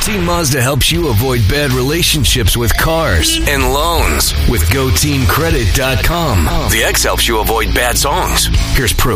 Team Mazda helps you avoid bad relationships with cars and loans with GoTeamCredit.com. The X helps you avoid bad songs. Here's proof.